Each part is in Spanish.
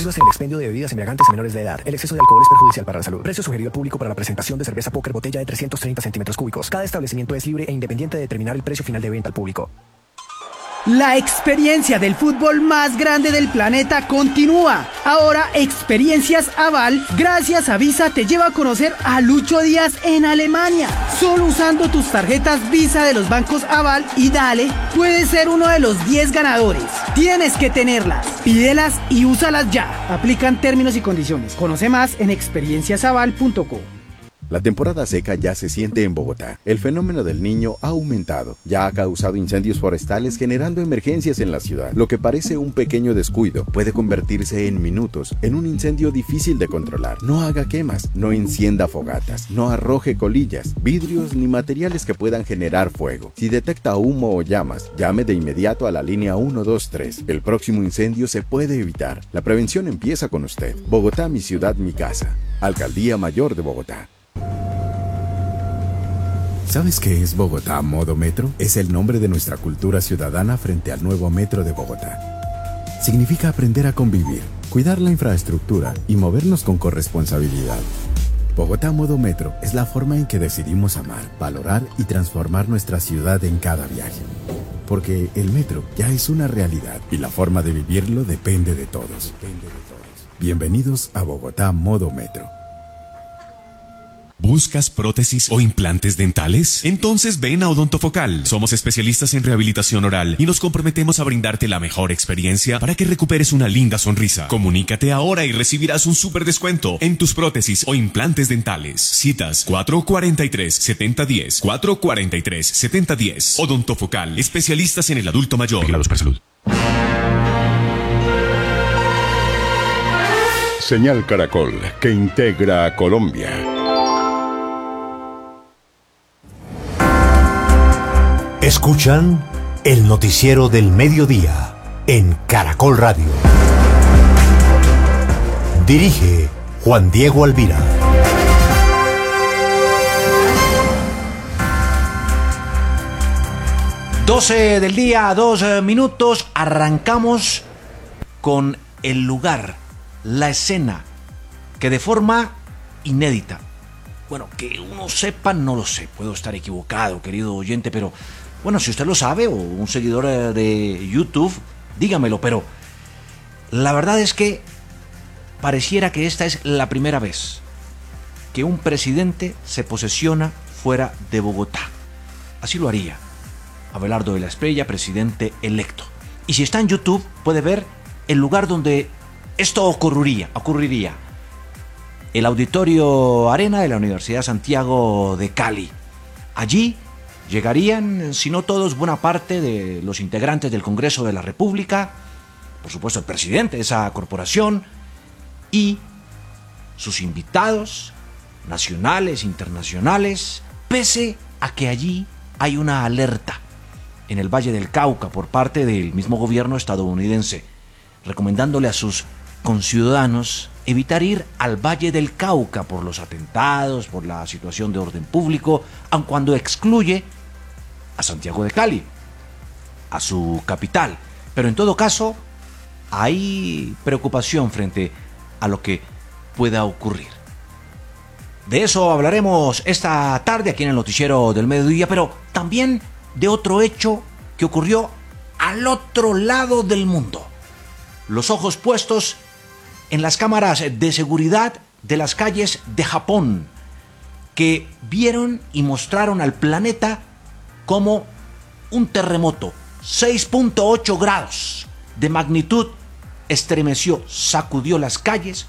Prohíbas el expendio de bebidas embriagantes a menores de edad. El exceso de alcohol es perjudicial para la salud. Precio sugerido al público para la presentación de cerveza Póker botella de 330 centímetros cúbicos. Cada establecimiento es libre e independiente de determinar el precio final de venta al público. La experiencia del fútbol más grande del planeta continúa. Ahora Experiencias Aval, gracias a Visa, te lleva a conocer a Lucho Díaz en Alemania. Solo usando tus tarjetas Visa de los bancos Aval y Dale, puedes ser uno de los 10 ganadores. Tienes que tenerlas, pídelas y úsalas ya. Aplican términos y condiciones. Conoce más en experienciasaval.co. La temporada seca ya se siente en Bogotá. El fenómeno del Niño ha aumentado. Ya ha causado incendios forestales generando emergencias en la ciudad. Lo que parece un pequeño descuido puede convertirse en minutos en un incendio difícil de controlar. No haga quemas, no encienda fogatas, no arroje colillas, vidrios ni materiales que puedan generar fuego. Si detecta humo o llamas, llame de inmediato a la línea 123. El próximo incendio se puede evitar. La prevención empieza con usted. Bogotá, mi ciudad, mi casa. Alcaldía Mayor de Bogotá. ¿Sabes qué es Bogotá Modo Metro? Es el nombre de nuestra cultura ciudadana frente al nuevo Metro de Bogotá. Significa aprender a convivir, cuidar la infraestructura y movernos con corresponsabilidad. Bogotá Modo Metro es la forma en que decidimos amar, valorar y transformar nuestra ciudad en cada viaje. Porque el metro ya es una realidad y la forma de vivirlo depende de todos. Bienvenidos a Bogotá Modo Metro. ¿Buscas prótesis o implantes dentales? Entonces ven a Odontofocal. Somos especialistas en rehabilitación oral y nos comprometemos a brindarte la mejor experiencia para que recuperes una linda sonrisa. Comunícate ahora y recibirás un súper descuento en tus prótesis o implantes dentales. Citas 443-7010, 443-7010. Odontofocal, especialistas en el adulto mayor. Vigilados por salud. Señal Caracol, que integra a Colombia. Escuchan el noticiero del mediodía en Caracol Radio. Dirige Juan Diego Alvira. 12 del día, 2 minutos. Arrancamos con el lugar, la escena, que de forma inédita, bueno, que uno sepa, no lo sé, puedo estar equivocado, querido oyente, pero bueno, si usted lo sabe, o un seguidor de YouTube, dígamelo, pero la verdad es que pareciera que esta es la primera vez que un presidente se posesiona fuera de Bogotá. Así lo haría Abelardo de la Espriella, presidente electo. Y si está en YouTube, puede ver el lugar donde esto ocurriría. El Auditorio Arena de la Universidad Santiago de Cali. Allí llegarían, si no todos, buena parte de los integrantes del Congreso de la República, por supuesto el presidente de esa corporación y sus invitados nacionales, internacionales, pese a que allí hay una alerta en el Valle del Cauca por parte del mismo gobierno estadounidense, recomendándole a sus conciudadanos evitar ir al Valle del Cauca por los atentados, por la situación de orden público, aun cuando excluye a Santiago de Cali, a su capital. Pero en todo caso, hay preocupación frente a lo que pueda ocurrir. De eso hablaremos esta tarde aquí en el noticiero del mediodía, pero también de otro hecho que ocurrió al otro lado del mundo. Los ojos puestos en las cámaras de seguridad de las calles de Japón, que vieron y mostraron al planeta como un terremoto, 6.8 grados de magnitud, estremeció, sacudió las calles,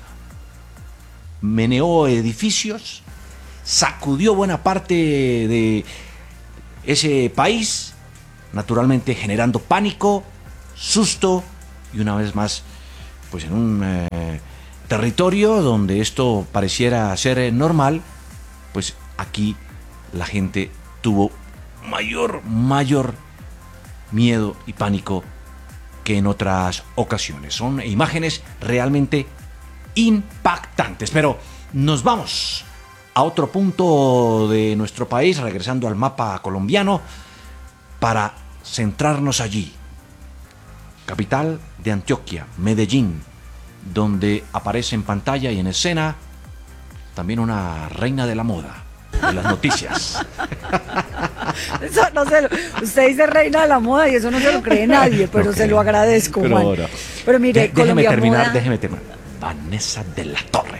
meneó edificios, sacudió buena parte de ese país, naturalmente generando pánico, susto y una vez más, pues en un territorio donde esto pareciera ser normal, pues aquí la gente tuvo mayor miedo y pánico que en otras ocasiones. Son imágenes realmente impactantes. Pero nos vamos a otro punto de nuestro país, regresando al mapa colombiano, para centrarnos allí. Capital de Antioquia, Medellín, donde aparece en pantalla y en escena también una reina de la moda, de las noticias. Eso no se lo, usted dice reina de la moda y eso no se lo cree nadie, pero se lo agradezco, Pero, Juan. ahora, Pero mire, Colombia Moda... déjeme terminar. Vanessa de la Torre.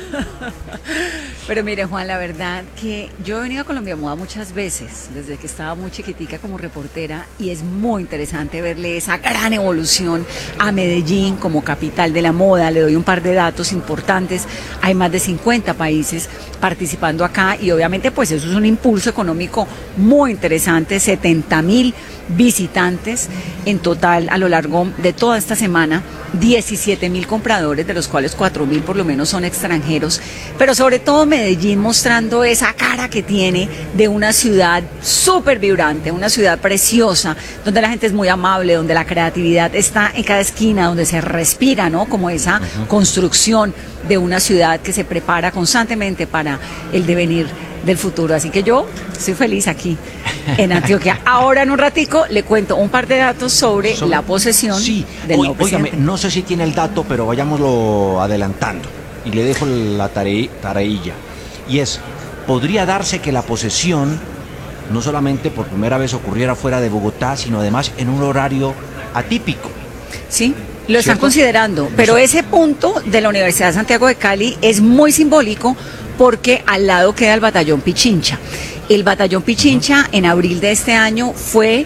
Pero mire, Juan, la verdad que yo he venido a Colombia Moda muchas veces, desde que estaba muy chiquitica como reportera, y es muy interesante verle esa gran evolución a Medellín como capital de la moda. Le doy un par de datos importantes. Hay más de 50 países participando acá y obviamente pues eso es un impulso económico muy interesante, 70.000 visitantes en total a lo largo de toda esta semana, 17.000 compradores, de los cuales 4.000 por lo menos son extranjeros, pero sobre todo Medellín mostrando esa cara que tiene de una ciudad súper vibrante, una ciudad preciosa, donde la gente es muy amable, donde la creatividad está en cada esquina, donde se respira, ¿no? Como esa construcción de una ciudad que se prepara constantemente para el devenir del futuro. Así que yo estoy feliz aquí en Antioquia. Ahora en un ratico le cuento un par de datos sobre la posesión del nuevo presidente. Óigame, no sé si tiene el dato, pero vayámoslo adelantando. Y le dejo la tareilla. Y es, podría darse que la posesión no solamente por primera vez ocurriera fuera de Bogotá, sino además en un horario atípico. Sí, lo están considerando, pero ese punto de la Universidad de Santiago de Cali es muy simbólico porque al lado queda el Batallón Pichincha. El Batallón Pichincha en abril de este año fue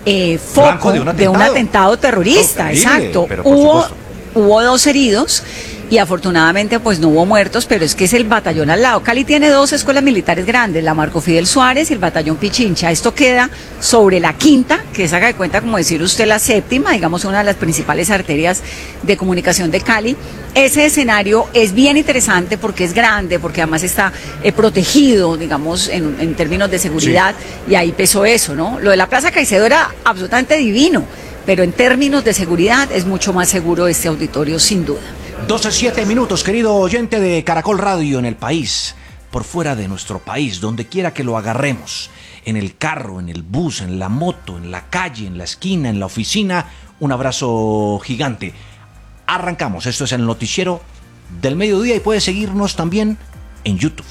foco de un atentado terrorista, exacto. Hubo 2 heridos y afortunadamente pues no hubo muertos, pero es que es el batallón al lado. Cali tiene 2 escuelas militares grandes, la Marco Fidel Suárez y el Batallón Pichincha. Esto queda sobre la quinta, que es, haga de cuenta, como decir usted, la séptima, digamos una de las principales arterias de comunicación de Cali. Ese escenario es bien interesante porque es grande, porque además está protegido, digamos, en términos de seguridad, y ahí pesó eso, ¿no? Lo de la Plaza Caicedo era absolutamente divino, pero en términos de seguridad es mucho más seguro este auditorio, sin duda. 12:07, querido oyente de Caracol Radio en el país, por fuera de nuestro país, donde quiera que lo agarremos, en el carro, en el bus, en la moto, en la calle, en la esquina, en la oficina, un abrazo gigante. Arrancamos, esto es el noticiero del mediodía y puede seguirnos también en YouTube.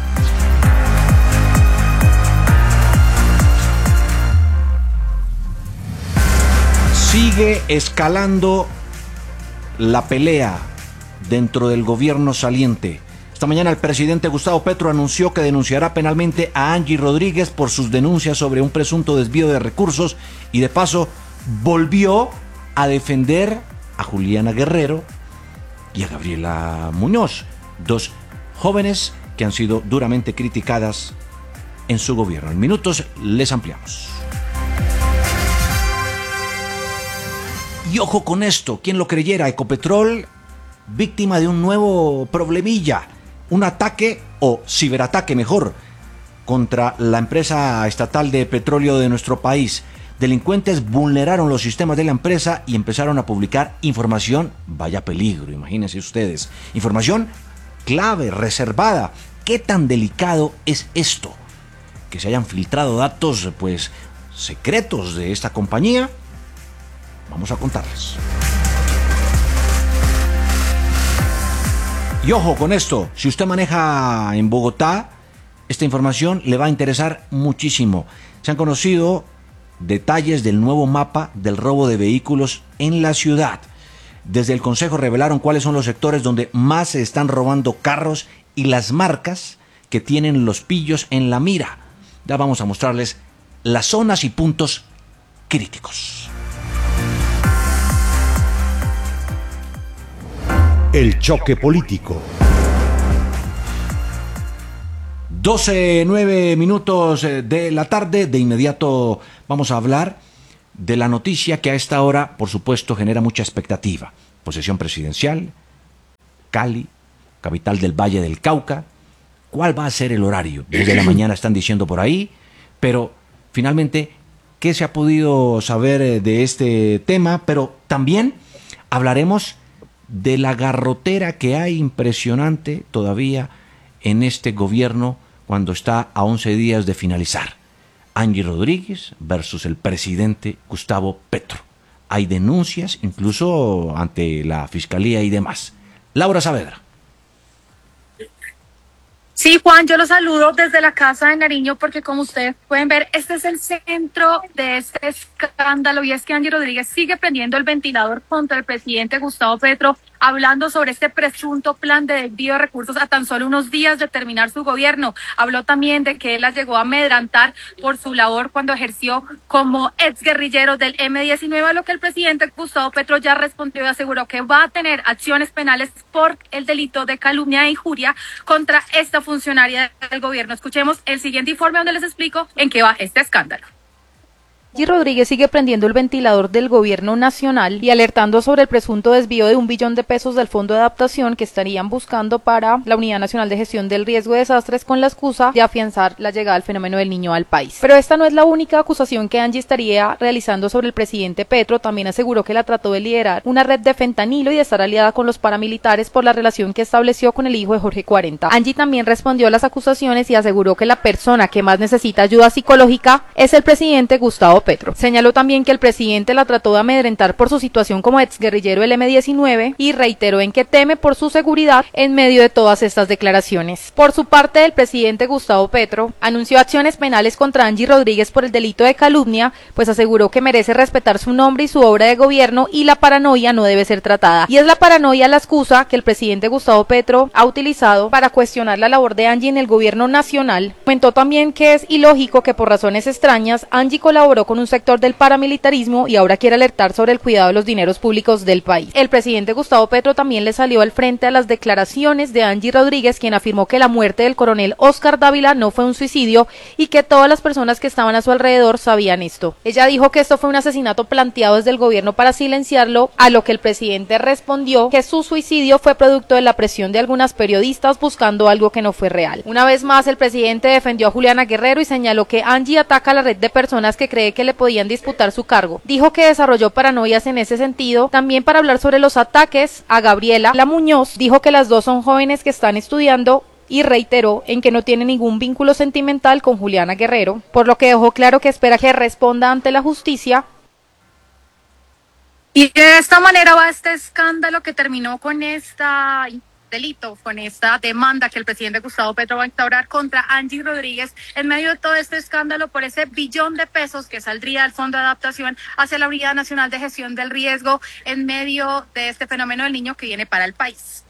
Sigue escalando la pelea dentro del gobierno saliente. Esta mañana el presidente Gustavo Petro anunció que denunciará penalmente a Angie Rodríguez por sus denuncias sobre un presunto desvío de recursos y de paso volvió a defender a Juliana Guerrero y a Gabriela Muñoz, 2 jóvenes que han sido duramente criticadas en su gobierno. En minutos les ampliamos. Y ojo con esto, ¿quién lo creyera? Ecopetrol, víctima de un nuevo problemilla, un ataque o ciberataque mejor, contra la empresa estatal de petróleo de nuestro país. Delincuentes vulneraron los sistemas de la empresa y empezaron a publicar información, vaya peligro, imagínense ustedes, información clave, reservada. ¿Qué tan delicado es esto? Que se hayan filtrado datos, pues, secretos de esta compañía. Vamos a contarles. Y ojo con esto, si usted maneja en Bogotá, esta información le va a interesar muchísimo. Se han conocido detalles del nuevo mapa del robo de vehículos en la ciudad. Desde el Consejo revelaron cuáles son los sectores donde más se están robando carros y las marcas que tienen los pillos en la mira. Ya vamos a mostrarles las zonas y puntos críticos. El choque político. 12:09 de la tarde. De inmediato vamos a hablar de la noticia que a esta hora, por supuesto, genera mucha expectativa. Posesión presidencial, Cali, capital del Valle del Cauca. ¿Cuál va a ser el horario? Desde la mañana están diciendo por ahí, pero finalmente, ¿qué se ha podido saber de este tema? Pero también hablaremos de la garrotera que hay impresionante todavía en este gobierno cuando está a 11 días de finalizar. Angie Rodríguez versus el presidente Gustavo Petro. Hay denuncias incluso ante la fiscalía y demás. Laura Saavedra. Sí, Juan, yo los saludo desde la Casa de Nariño porque como ustedes pueden ver, este es el centro de este escándalo y es que Angie Rodríguez sigue prendiendo el ventilador contra el presidente Gustavo Petro, hablando sobre este presunto plan de desvío de recursos a tan solo unos días de terminar su gobierno. Habló también de que él las llegó a amedrantar por su labor cuando ejerció como exguerrillero del M-19, a lo que el presidente Gustavo Petro ya respondió y aseguró que va a tener acciones penales por el delito de calumnia e injuria contra esta funcionaria del gobierno. Escuchemos el siguiente informe donde les explico en qué va este escándalo. Angie Rodríguez sigue prendiendo el ventilador del gobierno nacional y alertando sobre el presunto desvío de $1 billón del Fondo de Adaptación que estarían buscando para la Unidad Nacional de Gestión del Riesgo de Desastres con la excusa de afianzar la llegada del fenómeno del Niño al país. Pero esta no es la única acusación que Angie estaría realizando sobre el presidente Petro. También aseguró que la trató de liderar una red de fentanilo y de estar aliada con los paramilitares por la relación que estableció con el hijo de Jorge 40. Angie también respondió a las acusaciones y aseguró que la persona que más necesita ayuda psicológica es el presidente Gustavo Petro. Señaló también que el presidente la trató de amedrentar por su situación como exguerrillero del M-19 y reiteró en que teme por su seguridad en medio de todas estas declaraciones. Por su parte, el presidente Gustavo Petro anunció acciones penales contra Angie Rodríguez por el delito de calumnia, pues aseguró que merece respetar su nombre y su obra de gobierno y la paranoia no debe ser tratada. Y es la paranoia la excusa que el presidente Gustavo Petro ha utilizado para cuestionar la labor de Angie en el gobierno nacional. Comentó también que es ilógico que por razones extrañas Angie colaboró con un sector del paramilitarismo y ahora quiere alertar sobre el cuidado de los dineros públicos del país. El presidente Gustavo Petro también le salió al frente a las declaraciones de Angie Rodríguez, quien afirmó que la muerte del coronel Óscar Dávila no fue un suicidio y que todas las personas que estaban a su alrededor sabían esto. Ella dijo que esto fue un asesinato planteado desde el gobierno para silenciarlo, a lo que el presidente respondió que su suicidio fue producto de la presión de algunas periodistas buscando algo que no fue real. Una vez más, el presidente defendió a Juliana Guerrero y señaló que Angie ataca a la red de personas que cree que le podían disputar su cargo. Dijo que desarrolló paranoias en ese sentido. También para hablar sobre los ataques a Gabriela Muñoz, dijo que las dos son jóvenes que están estudiando y reiteró en que no tiene ningún vínculo sentimental con Juliana Guerrero, por lo que dejó claro que espera que responda ante la justicia. Y de esta manera va este escándalo que terminó con esta delito, con esta demanda que el presidente Gustavo Petro va a instaurar contra Angie Rodríguez en medio de todo este escándalo por ese $1 billón que saldría del Fondo de Adaptación hacia la Unidad Nacional de Gestión del Riesgo en medio de este fenómeno del Niño que viene para el país.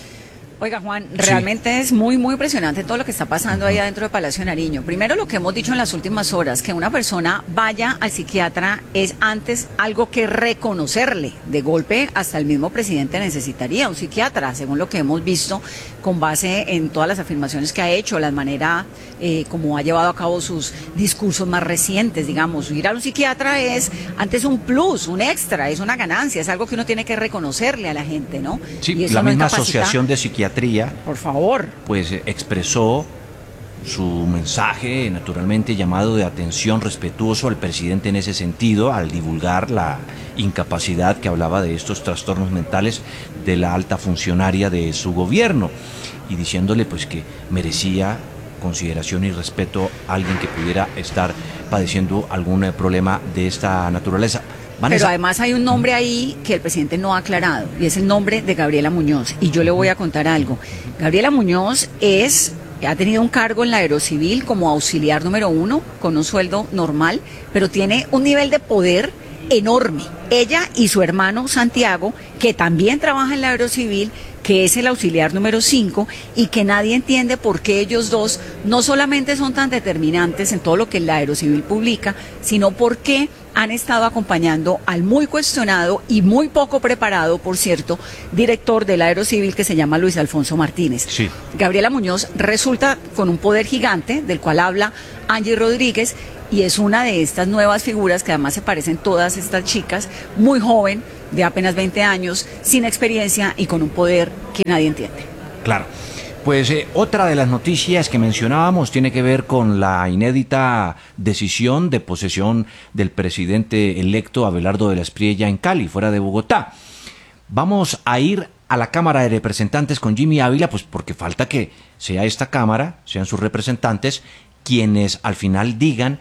Oiga, Juan, realmente es muy impresionante todo lo que está pasando ahí adentro de Palacio de Nariño. Primero, lo que hemos dicho en las últimas horas, que una persona vaya al psiquiatra es antes algo que reconocerle. De golpe, hasta el mismo presidente necesitaría un psiquiatra, según lo que hemos visto, con base en todas las afirmaciones que ha hecho, la manera como ha llevado a cabo sus discursos más recientes, digamos. Ir a un psiquiatra es antes un plus, un extra, es una ganancia, es algo que uno tiene que reconocerle a la gente, ¿no? Sí, y eso la no misma incapacita. Asociación de Psiquiatría, por favor, pues expresó su mensaje, naturalmente llamado de atención respetuoso al presidente en ese sentido, al divulgar la incapacidad que hablaba de estos trastornos mentales de la alta funcionaria de su gobierno, y diciéndole pues que merecía consideración y respeto a alguien que pudiera estar padeciendo algún problema de esta naturaleza. Vanessa. Pero además hay un nombre ahí que el presidente no ha aclarado y es el nombre de Gabriela Muñoz. Y yo le voy a contar algo. Gabriela Muñoz ha tenido un cargo en la Aerocivil como auxiliar número 1 con un sueldo normal, pero tiene un nivel de poder enorme. Ella y su hermano Santiago, que también trabaja en la Aerocivil, que es el auxiliar número 5 y que nadie entiende por qué ellos dos no solamente son tan determinantes en todo lo que la Aerocivil publica, sino por qué han estado acompañando al muy cuestionado y muy poco preparado, por cierto, director de la Aerocivil que se llama Luis Alfonso Martínez. Sí. Gabriela Muñoz resulta con un poder gigante del cual habla Angie Rodríguez y es una de estas nuevas figuras que además se parecen todas estas chicas, muy joven, de apenas 20 años, sin experiencia y con un poder que nadie entiende. Claro. Pues otra de las noticias que mencionábamos tiene que ver con la inédita decisión de posesión del presidente electo Abelardo de la Espriella en Cali, fuera de Bogotá. Vamos a ir a la Cámara de Representantes con Jimmy Ávila, pues porque falta que sea esta Cámara, sean sus representantes, quienes al final digan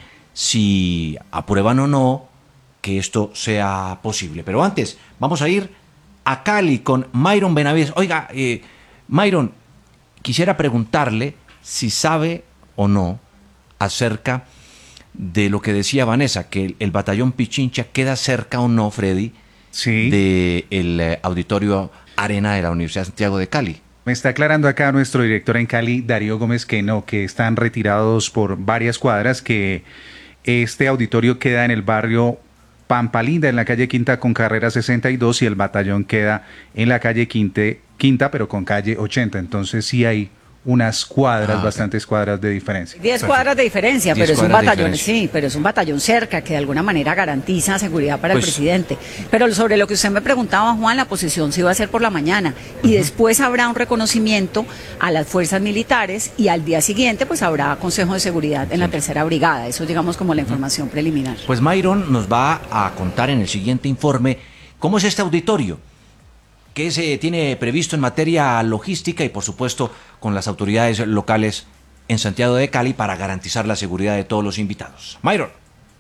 si aprueban o no que esto sea posible. Pero antes, vamos a ir a Cali con Myron Benavides. Oiga, Myron, quisiera preguntarle si sabe o no acerca de lo que decía Vanessa, que el batallón Pichincha queda cerca o no, Freddy, sí, del auditorio Arena de la Universidad de Santiago de Cali. Me está aclarando acá nuestro director en Cali, Darío Gómez, que no, que están retirados por varias cuadras, que este auditorio queda en el barrio Pampa Linda, en la calle Quinta con carrera 62, y el batallón queda en la calle Quinta, pero con calle 80. Entonces sí hay unas cuadras, bastantes cuadras de diferencia. 10 cuadras de diferencia, pero es un batallón, sí, pero es un batallón cerca que de alguna manera garantiza seguridad para el presidente. Pero sobre lo que usted me preguntaba, Juan, la posesión se iba a hacer por la mañana y después habrá un reconocimiento a las fuerzas militares y al día siguiente pues habrá consejo de seguridad en la tercera brigada. Eso digamos como la información preliminar. Pues Myron nos va a contar en el siguiente informe cómo es este auditorio, qué se tiene previsto en materia logística y por supuesto con las autoridades locales en Santiago de Cali para garantizar la seguridad de todos los invitados. Myron.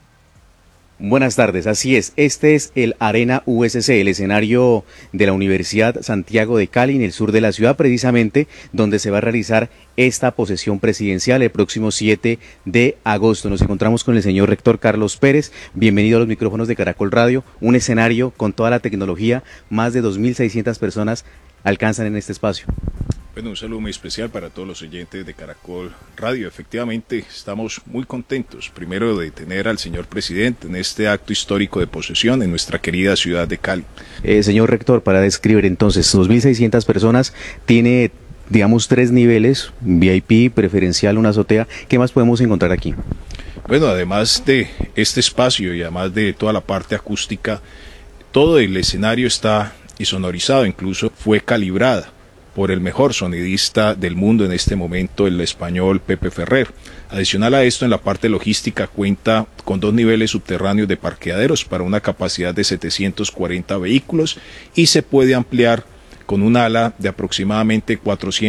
Buenas tardes, así es, este es el Arena USC, el escenario de la Universidad Santiago de Cali en el sur de la ciudad, precisamente donde se va a realizar esta posesión presidencial el próximo 7 de agosto. Nos encontramos con el señor rector Carlos Pérez, bienvenido a los micrófonos de Caracol Radio, un escenario con toda la tecnología, más de 2.600 personas alcanzan en este espacio. Bueno, un saludo muy especial para todos los oyentes de Caracol Radio. Efectivamente, estamos muy contentos, primero de tener al señor presidente en este acto histórico de posesión en nuestra querida ciudad de Cali. Señor rector, para describir entonces, 2.600 personas, tiene, digamos, 3 niveles, VIP, preferencial, una azotea. ¿Qué más podemos encontrar aquí? Bueno, además de este espacio y además de toda la parte acústica, todo el escenario está insonorizado, incluso fue calibrada por el mejor sonidista del mundo en este momento, el español Pepe Ferrer. Adicional a esto, en la parte logística cuenta con 2 niveles subterráneos de parqueaderos para una capacidad de 740 vehículos y se puede ampliar con un ala de aproximadamente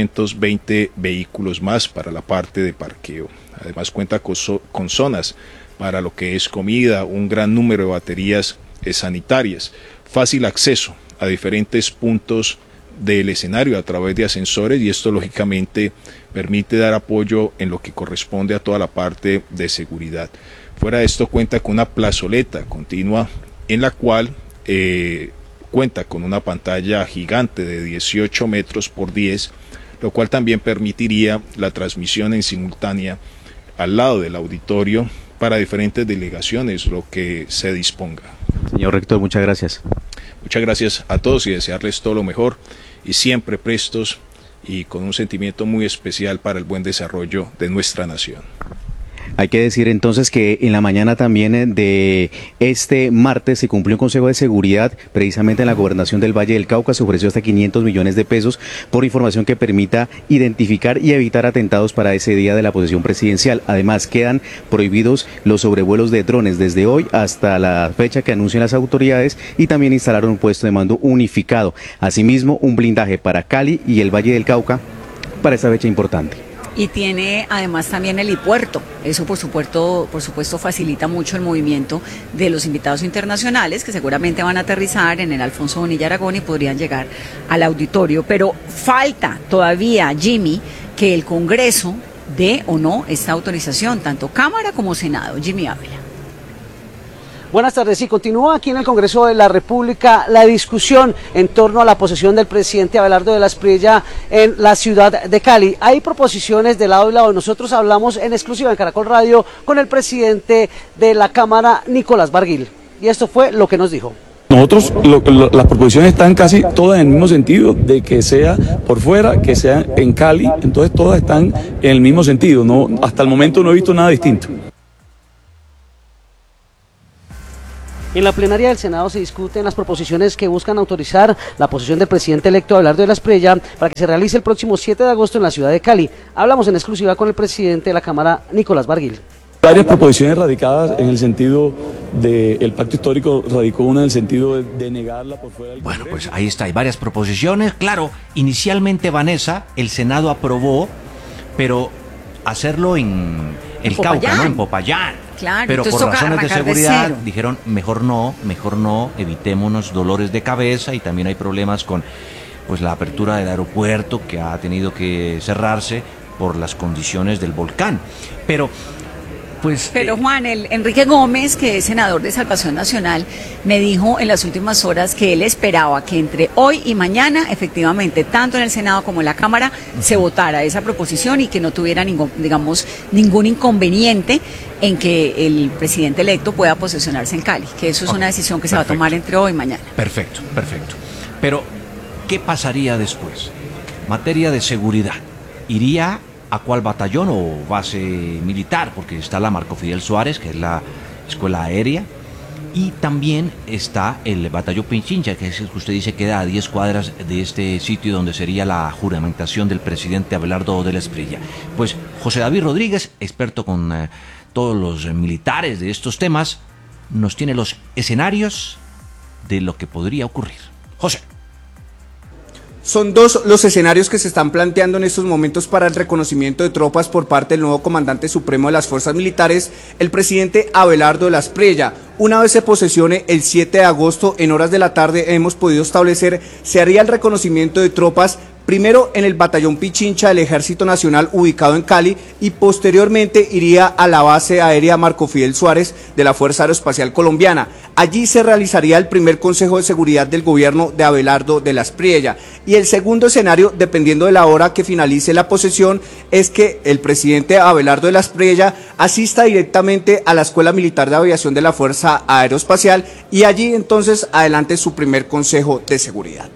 420 vehículos más para la parte de parqueo. Además cuenta con zonas para lo que es comida, un gran número de baterías sanitarias, fácil acceso a diferentes puntos del escenario a través de ascensores, y esto lógicamente permite dar apoyo en lo que corresponde a toda la parte de seguridad. Fuera de esto cuenta con una plazoleta continua en la cual cuenta con una pantalla gigante de 18 metros por 10, lo cual también permitiría la transmisión en simultánea al lado del auditorio para diferentes delegaciones, lo que se disponga. Señor rector, muchas gracias. Muchas gracias a todos y desearles todo lo mejor y siempre prestos y con un sentimiento muy especial para el buen desarrollo de nuestra nación. Hay que decir entonces que en la mañana también de este martes se cumplió un consejo de seguridad precisamente en la gobernación del Valle del Cauca. Se ofreció hasta 500 millones de pesos por información que permita identificar y evitar atentados para ese día de la posesión presidencial. Además quedan prohibidos los sobrevuelos de drones desde hoy hasta la fecha que anuncian las autoridades, y también instalaron un puesto de mando unificado. Asimismo, un blindaje para Cali y el Valle del Cauca para esta fecha importante. Y tiene además también el helipuerto. Eso por supuesto facilita mucho el movimiento de los invitados internacionales que seguramente van a aterrizar en el Alfonso Bonilla Aragón y podrían llegar al auditorio. Pero falta todavía, Jimmy, que el Congreso dé o no esta autorización, tanto Cámara como Senado. Jimmy Ávila. Buenas tardes. Sí, continúa aquí en el Congreso de la República la discusión en torno a la posesión del presidente Abelardo de la Espriella en la ciudad de Cali. Hay proposiciones de lado y lado. Nosotros hablamos en exclusiva en Caracol Radio con el presidente de la Cámara, Nicolás Barguil. Y esto fue lo que nos dijo. Nosotros, las proposiciones están casi todas en el mismo sentido, de que sea por fuera, que sea en Cali, entonces todas están en el mismo sentido. No, hasta el momento no he visto nada distinto. En la plenaria del Senado se discuten las proposiciones que buscan autorizar la posesión del presidente electo Abelardo de la Espriella para que se realice el próximo 7 de agosto en la ciudad de Cali. Hablamos en exclusiva con el presidente de la Cámara, Nicolás Barguil. Varias proposiciones radicadas en el sentido del pacto histórico, radicó una en el sentido de negarla por fuera del Congreso. Bueno, pues ahí está, hay varias proposiciones. Claro, inicialmente, Vanessa, el Senado aprobó, pero hacerlo en el Cauca, ¿no? En Popayán. Claro, pero por toca razones de arrancar seguridad cero. dijeron mejor no, evitémonos dolores de cabeza, y también hay problemas con pues la apertura del aeropuerto, que ha tenido que cerrarse por las condiciones del volcán. Pero Juan, Enrique Gómez, que es senador de Salvación Nacional, me dijo en las últimas horas que él esperaba que entre hoy y mañana, efectivamente, tanto en el Senado como en la Cámara, se votara esa proposición y que no tuviera ningún inconveniente en que el presidente electo pueda posesionarse en Cali, que eso es una decisión que se va a tomar entre hoy y mañana. Perfecto. Pero, ¿qué pasaría después? Materia de seguridad. ¿Iría a cuál batallón o base militar? Porque está la Marco Fidel Suárez, que es la escuela aérea, y también está el batallón Pinchincha, que es el que usted dice queda a 10 cuadras de este sitio donde sería la juramentación del presidente Abelardo de la Espriella. Pues José David Rodríguez, experto con todos los militares de estos temas, nos tiene los escenarios de lo que podría ocurrir. José. Son dos los escenarios que se están planteando en estos momentos para el reconocimiento de tropas por parte del nuevo comandante supremo de las fuerzas militares, el presidente Abelardo de la Espriella. Una vez se posesione el 7 de agosto, en horas de la tarde, hemos podido establecer, se haría el reconocimiento de tropas primero en el batallón Pichincha del Ejército Nacional ubicado en Cali, y posteriormente iría a la base aérea Marco Fidel Suárez de la Fuerza Aeroespacial Colombiana. Allí se realizaría el primer Consejo de Seguridad del gobierno de Abelardo de la Espriella. Y el segundo escenario, dependiendo de la hora que finalice la posesión, es que el presidente Abelardo de la Espriella asista directamente a la Escuela Militar de Aviación de la Fuerza Aeroespacial y allí entonces adelante su primer Consejo de Seguridad.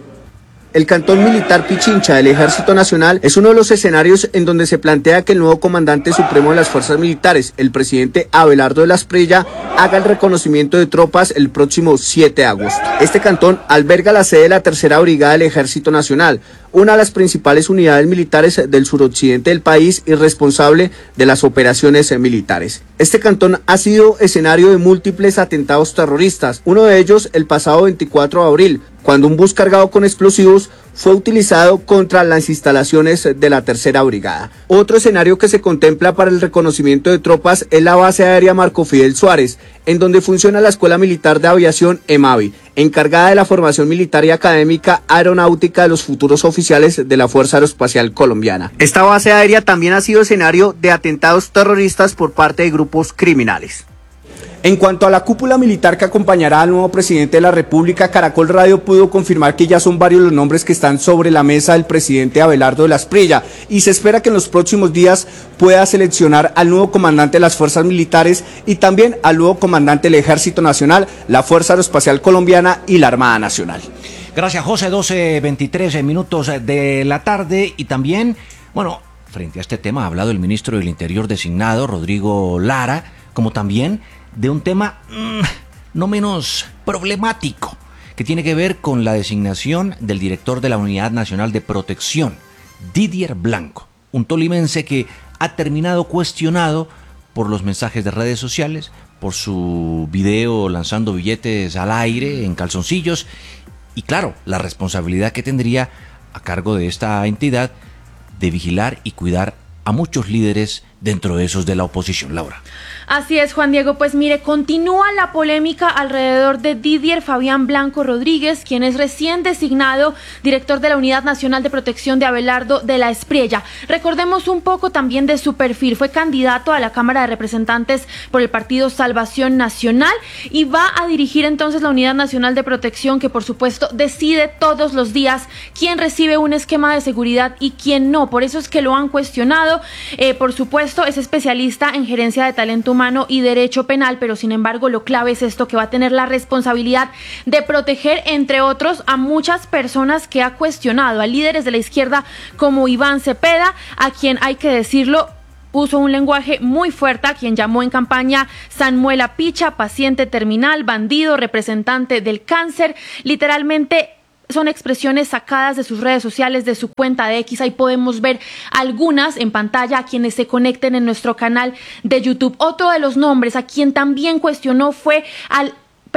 El cantón militar Pichincha del Ejército Nacional es uno de los escenarios en donde se plantea que el nuevo comandante supremo de las fuerzas militares, el presidente Abelardo de la Espriella, haga el reconocimiento de tropas el próximo 7 de agosto. Este cantón alberga la sede de la Tercera Brigada del Ejército Nacional, una de las principales unidades militares del suroccidente del país y responsable de las operaciones militares. Este cantón ha sido escenario de múltiples atentados terroristas, uno de ellos el pasado 24 de abril, cuando un bus cargado con explosivos fue utilizado contra las instalaciones de la Tercera Brigada. Otro escenario que se contempla para el reconocimiento de tropas es la base aérea Marco Fidel Suárez, en donde funciona la Escuela Militar de Aviación EMAVI, encargada de la formación militar y académica aeronáutica de los futuros oficiales de la Fuerza Aeroespacial Colombiana. Esta base aérea también ha sido escenario de atentados terroristas por parte de grupos criminales. En cuanto a la cúpula militar que acompañará al nuevo presidente de la República, Caracol Radio pudo confirmar que ya son varios los nombres que están sobre la mesa del presidente Abelardo de la Espriella, y se espera que en los próximos días pueda seleccionar al nuevo comandante de las fuerzas militares y también al nuevo comandante del Ejército Nacional, la Fuerza Aeroespacial Colombiana y la Armada Nacional. Gracias, José. 12:23 minutos de la tarde. Y también, bueno, frente a este tema ha hablado el ministro del Interior designado, Rodrigo Lara, como también de un tema no menos problemático, que tiene que ver con la designación del director de la Unidad Nacional de Protección, Didier Blanco, un tolimense que ha terminado cuestionado por los mensajes de redes sociales, por su video lanzando billetes al aire en calzoncillos, y claro, la responsabilidad que tendría a cargo de esta entidad de vigilar y cuidar a muchos líderes dentro de esos de la oposición. Laura. Así es, Juan Diego. Pues mire, continúa la polémica alrededor de Didier Fabián Blanco Rodríguez, quien es recién designado director de la Unidad Nacional de Protección de Abelardo de la Espriella. Recordemos un poco también de su perfil. Fue candidato a la Cámara de Representantes por el partido Salvación Nacional y va a dirigir entonces la Unidad Nacional de Protección, que por supuesto decide todos los días quién recibe un esquema de seguridad y quién no. Por eso es que lo han cuestionado. Por supuesto, es especialista en gerencia de talento humano y derecho penal, pero sin embargo lo clave es esto, que va a tener la responsabilidad de proteger, entre otros, a muchas personas que ha cuestionado, a líderes de la izquierda como Iván Cepeda, a quien, hay que decirlo, puso un lenguaje muy fuerte, a quien llamó en campaña Samuela Picha, paciente terminal, bandido, representante del cáncer. Literalmente son expresiones sacadas de sus redes sociales, de su cuenta de X. Ahí podemos ver algunas en pantalla a quienes se conecten en nuestro canal de YouTube. Otro de los nombres a quien también cuestionó fue al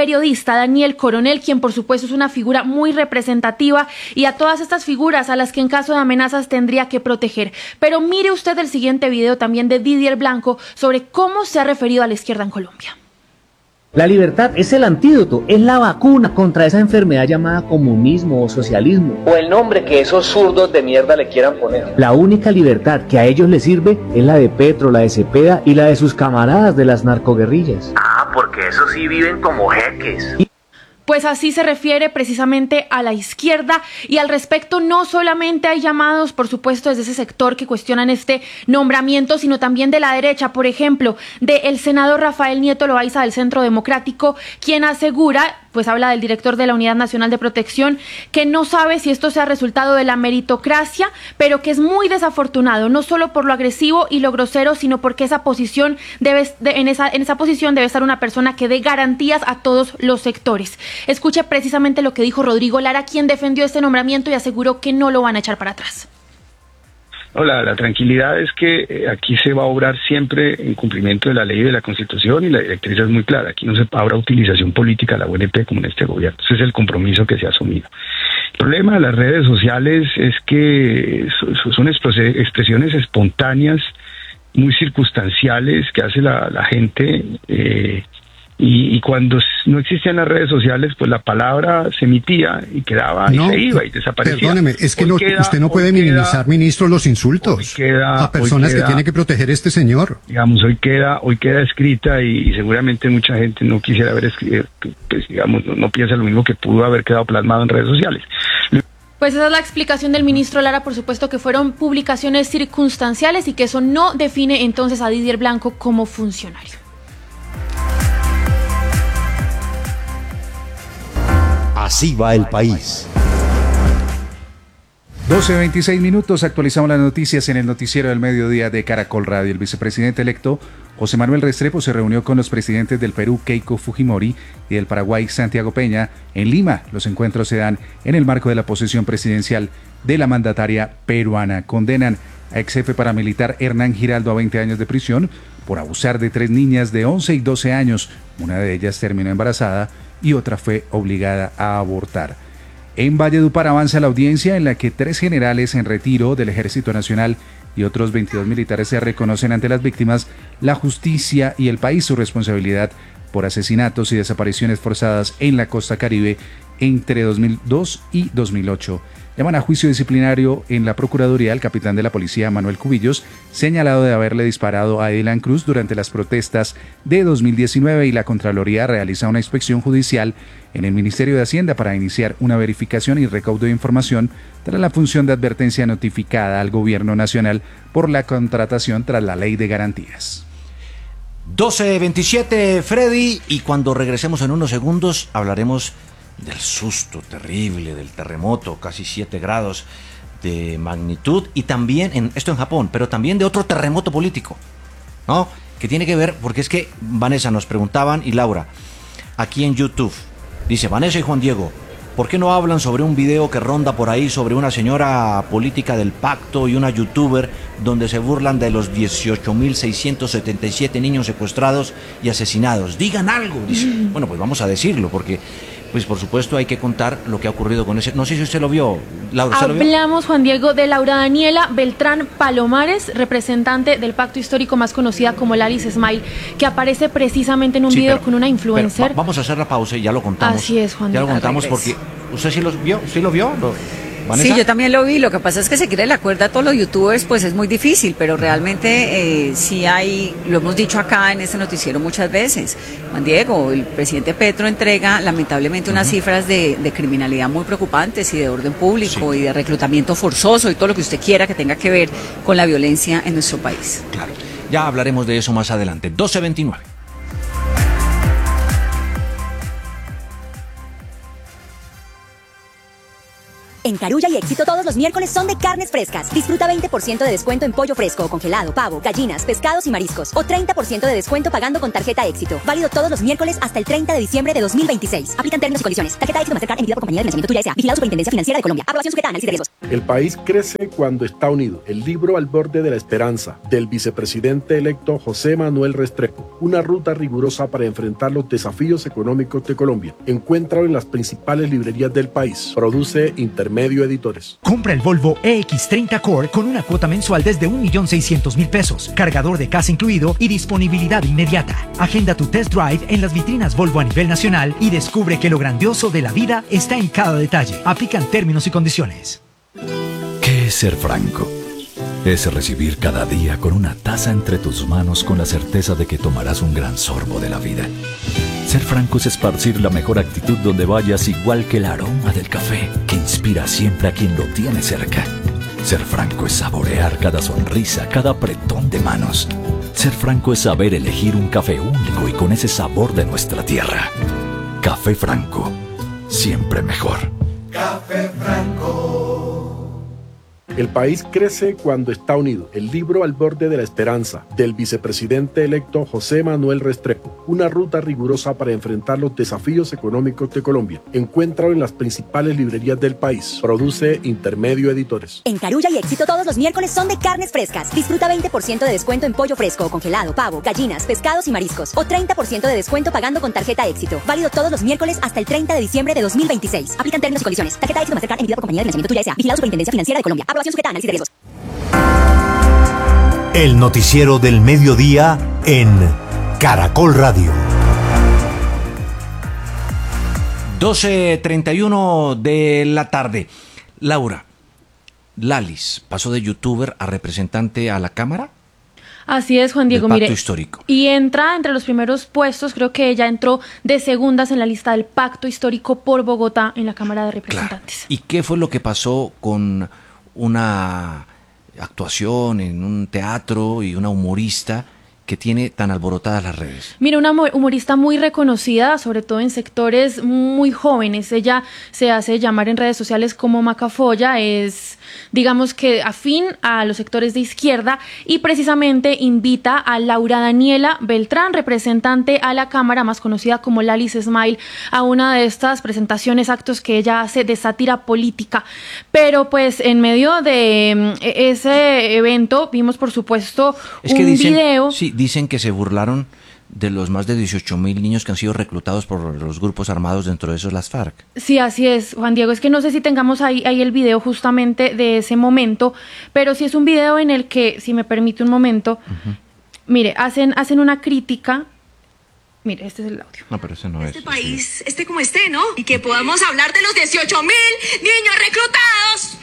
periodista Daniel Coronel, quien por supuesto es una figura muy representativa, y a todas estas figuras a las que en caso de amenazas tendría que proteger. Pero mire usted el siguiente video también de Didier Blanco sobre cómo se ha referido a la izquierda en Colombia. La libertad es el antídoto, es la vacuna contra esa enfermedad llamada comunismo o socialismo, o el nombre que esos zurdos de mierda le quieran poner. La única libertad que a ellos les sirve es la de Petro, la de Cepeda y la de sus camaradas de las narcoguerrillas. Ah, porque esos sí viven como jeques. Pues así se refiere precisamente a la izquierda, y al respecto no solamente hay llamados, por supuesto, desde ese sector que cuestionan este nombramiento, sino también de la derecha, por ejemplo, del senador Rafael Nieto Loaiza del Centro Democrático, quien asegura, pues habla del director de la Unidad Nacional de Protección, que no sabe si esto sea resultado de la meritocracia, pero que es muy desafortunado, no solo por lo agresivo y lo grosero, sino porque esa posición en esa posición debe estar una persona que dé garantías a todos los sectores. Escuche precisamente lo que dijo Rodrigo Lara, quien defendió este nombramiento y aseguró que no lo van a echar para atrás. Hola, la tranquilidad es que aquí se va a obrar siempre en cumplimiento de la ley y de la Constitución, y la directriz es muy clara. Aquí no se habrá utilización política de la UNP como en este gobierno. Ese es el compromiso que se ha asumido. El problema de las redes sociales es que son expresiones espontáneas, muy circunstanciales, que hace la gente, y cuando no existían las redes sociales, pues la palabra se emitía y quedaba, y se iba y desaparecía. Perdóneme, es que usted no puede minimizar, ministro, los insultos a personas que tiene que proteger este señor. Digamos, hoy queda escrita, y seguramente mucha gente no quisiera haber escrito, pues digamos, no piensa lo mismo, que pudo haber quedado plasmado en redes sociales. Pues esa es la explicación del ministro Lara, por supuesto que fueron publicaciones circunstanciales y que eso no define entonces a Didier Blanco como funcionario. Así va el país. 12:26 minutos, actualizamos las noticias en el noticiero del mediodía de Caracol Radio. El vicepresidente electo José Manuel Restrepo se reunió con los presidentes del Perú, Keiko Fujimori, y del Paraguay, Santiago Peña, en Lima. Los encuentros se dan en el marco de la posesión presidencial de la mandataria peruana. Condenan a ex jefe paramilitar Hernán Giraldo a 20 años de prisión por abusar de 3 niñas de 11 y 12 años. Una de ellas terminó embarazada y otra fue obligada a abortar. En Valledupar avanza la audiencia en la que 3 generales en retiro del Ejército Nacional y otros 22 militares se reconocen ante las víctimas, la justicia y el país su responsabilidad por asesinatos y desapariciones forzadas en la costa Caribe entre 2002 y 2008. Llaman a juicio disciplinario en la Procuraduría al capitán de la policía, Manuel Cubillos, señalado de haberle disparado a Dylan Cruz durante las protestas de 2019, y la Contraloría realiza una inspección judicial en el Ministerio de Hacienda para iniciar una verificación y recaudo de información tras la función de advertencia notificada al Gobierno Nacional por la contratación tras la Ley de Garantías. 12:27, Freddy, y cuando regresemos en unos segundos hablaremos del susto terrible del terremoto, casi 7 grados de magnitud, y también, esto en Japón, pero también de otro terremoto político, ¿no? Que tiene que ver, porque es que Vanessa nos preguntaban, y Laura, aquí en YouTube, dice Vanessa y Juan Diego, ¿por qué no hablan sobre un video que ronda por ahí sobre una señora política del pacto y una youtuber donde se burlan de los 18.677 niños secuestrados y asesinados? Digan algo, dice. Bueno, pues vamos a decirlo, porque pues por supuesto hay que contar lo que ha ocurrido con ese. No sé si usted lo vio, Laura. ¿Usted lo vio? Hablamos, Juan Diego, de Laura Daniela Beltrán Palomares, representante del pacto histórico, más conocida como Laris Smile, que aparece precisamente en un video con una influencer. Vamos a hacer la pausa y ya lo contamos. Así es, Juan Diego. Ya lo contamos porque usted sí lo vio, ¿sí lo vio? Sí, yo también lo vi. Lo que pasa es que seguirle la cuerda a todos los youtubers pues es muy difícil, pero realmente sí hay, lo hemos dicho acá en este noticiero muchas veces, Juan Diego, el presidente Petro entrega lamentablemente unas cifras de criminalidad muy preocupantes y de orden público y de reclutamiento forzoso y todo lo que usted quiera que tenga que ver con la violencia en nuestro país. Claro, ya hablaremos de eso más adelante. 12:29. En Carulla y Éxito todos los miércoles son de carnes frescas. Disfruta 20% de descuento en pollo fresco o congelado, pavo, gallinas, pescados y mariscos. O 30% de descuento pagando con tarjeta Éxito. Válido todos los miércoles hasta el 30 de diciembre de 2026. Aplican términos y condiciones. Tarjeta Éxito Mastercard emitida por Compañía de Financiamiento Tuya S.A. Vigilado Superintendencia Financiera de Colombia. Aprobación sujeta a análisis de riesgos. El país crece cuando está unido. El libro Al borde de la esperanza, del vicepresidente electo José Manuel Restrepo. Una ruta rigurosa para enfrentar los desafíos económicos de Colombia. Encuéntralo en las principales librerías del país. Produce Intermedio Editores. Compra el Volvo EX30 Core con una cuota mensual desde 1.600.000 pesos. Cargador de casa incluido y disponibilidad inmediata. Agenda tu test drive en las vitrinas Volvo a nivel nacional y descubre que lo grandioso de la vida está en cada detalle. Aplican términos y condiciones. ¿Qué es ser franco? Es recibir cada día con una taza entre tus manos con la certeza de que tomarás un gran sorbo de la vida. Ser franco es esparcir la mejor actitud donde vayas, igual que el aroma del café que inspira siempre a quien lo tiene cerca. Ser franco es saborear cada sonrisa, cada apretón de manos. Ser franco es saber elegir un café único y con ese sabor de nuestra tierra. Café Franco, siempre mejor. Café Franco. El país crece cuando está unido. El libro Al borde de la esperanza, del vicepresidente electo José Manuel Restrepo. Una ruta rigurosa para enfrentar los desafíos económicos de Colombia. Encuéntralo en las principales librerías del país. Produce Intermedio Editores. En Carulla y Éxito todos los miércoles son de carnes frescas. Disfruta 20% de descuento en pollo fresco o congelado, pavo, gallinas, pescados y mariscos. O 30% de descuento pagando con tarjeta Éxito. Válido todos los miércoles hasta el 30 de diciembre de 2026. Aplican términos y condiciones. Tarjeta Éxito Mastercard emitida por Compañía de Financiamiento Tuya S.A. Vigilado Superintendencia Financiera de Colombia. Aprobación sujeta a análisis de riesgos. El noticiero del mediodía en Caracol Radio. 12:31 de la tarde. Laura, Lalis pasó de youtuber a representante a la Cámara. Así es, Juan Diego, del Pacto mire, Histórico. Y entra entre los primeros puestos, creo que ella entró de segundas en la lista del Pacto Histórico por Bogotá en la Cámara de Representantes. ¿Y qué fue lo que pasó con una actuación en un teatro y una humorista que tiene tan alborotadas las redes? Mira, una humorista muy reconocida, sobre todo en sectores muy jóvenes. Ella se hace llamar en redes sociales como Macafolla, es, digamos que afín a los sectores de izquierda y precisamente invita a Laura Daniela Beltrán, representante a la Cámara, más conocida como Lalis Smile, a una de estas presentaciones, actos que ella hace de sátira política. Pero pues en medio de ese evento vimos por supuesto video. Sí, dicen que se burlaron de los más de 18.000 niños que han sido reclutados por los grupos armados, dentro de esos las FARC. Sí, así es, Juan Diego. Es que no sé si tengamos ahí el video justamente de ese momento, pero sí es un video en el que, si me permite un momento, mire, hacen una crítica. Mire, este es el audio. No, pero ese no es. Este país, esté como esté, ¿no? Y que podamos hablar de los 18.000 niños reclutados.